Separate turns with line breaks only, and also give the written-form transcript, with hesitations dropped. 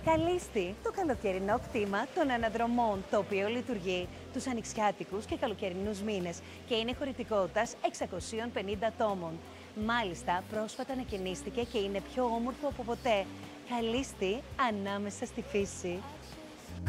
Καλίστη, το καλοκαιρινό κτήμα των αναδρομών, το οποίο λειτουργεί τους ανοιξιάτικους και καλοκαιρινούς μήνες και είναι χωρητικότητας 650 ατόμων. Μάλιστα, πρόσφατα ανακαινίστηκε και είναι πιο όμορφο από ποτέ. Καλίστη ανάμεσα στη φύση.